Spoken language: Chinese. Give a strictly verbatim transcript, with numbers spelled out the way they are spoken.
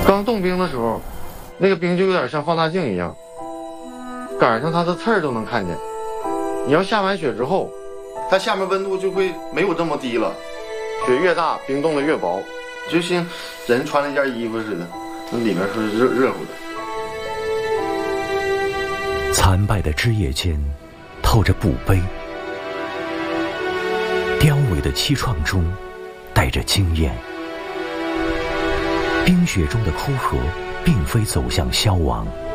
刚冻冰的时候，那个冰就有点像放大镜一样，杆上它的刺儿都能看见。你要下完雪之后，它下面温度就会没有这么低了，雪越大，冰冻的越薄，就像人穿了一件衣服似的，那里面是热热乎的。 残败的枝叶间，透着不悲；凋萎的凄怆中，带着惊艳。冰雪中的枯荷，并非走向消亡，